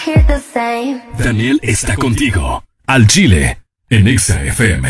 Daniel está contigo. Al Chile, en Exa FM.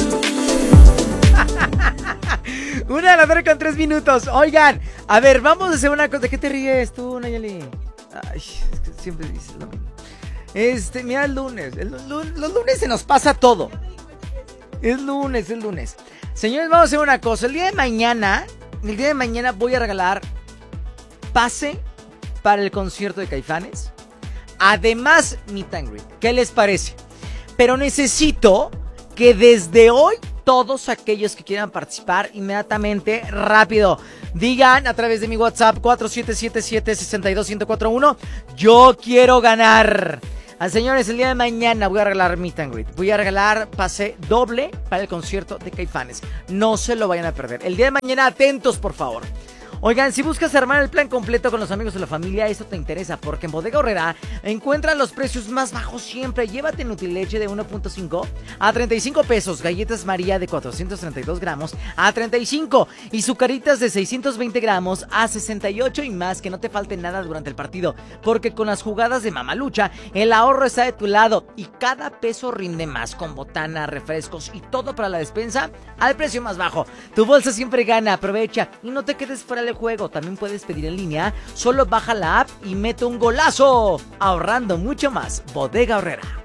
1:03 a.m. Oigan, a ver, vamos a hacer una cosa. ¿De qué te ríes tú, Nayeli? Ay, es que siempre dices lo mismo. Mira, el lunes. Los lunes se nos pasa todo. Es lunes. Señores, vamos a hacer una cosa. El día de mañana voy a regalar pase para el concierto de Caifanes. Además, meet and greet. ¿Qué les parece? Pero necesito que desde hoy todos aquellos que quieran participar inmediatamente, rápido, digan a través de mi WhatsApp 4777-62141, yo quiero ganar. Señores, el día de mañana voy a regalar meet and greet. Voy a regalar pase doble para el concierto de Caifanes. No se lo vayan a perder. El día de mañana, atentos, por favor. Oigan, si buscas armar el plan completo con los amigos de la familia, esto te interesa, porque en Bodega Aurrerá encuentran los precios más bajos siempre. Llévate Nutileche de 1.5 a 35 pesos, galletas María de 432 gramos a 35 y Zucaritas de 620 gramos a 68 y más. Que no te falte nada durante el partido, porque con las jugadas de Mamalucha, el ahorro está de tu lado y cada peso rinde más con botana, refrescos y todo para la despensa al precio más bajo. Tu bolsa siempre gana, aprovecha y no te quedes fuera del juego. También puedes pedir en línea, solo baja la app y mete un golazo, ahorrando mucho más. Bodega Aurrerá.